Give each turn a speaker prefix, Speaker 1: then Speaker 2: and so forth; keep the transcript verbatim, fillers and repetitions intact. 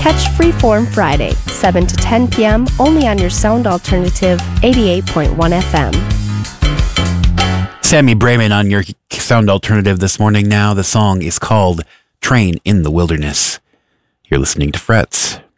Speaker 1: Catch Freeform Friday, seven to ten p.m. only on your Sound Alternative eighty-eight point one F M.
Speaker 2: Sammy Brayman on your Sound Alternative this morning now. The song is called Train in the Wilderness. You're listening to Frets.